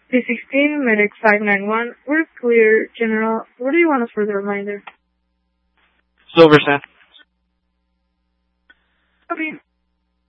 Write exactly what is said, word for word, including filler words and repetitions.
P sixteen, Medic five nine one. We're clear, General. What do you want us for the reminder? Silver Sand.